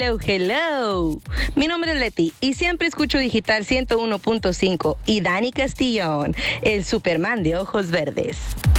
Hello, hello. Mi nombre es Leti y siempre escucho Digital 101.5 y Dani Castillón, el Superman de ojos verdes.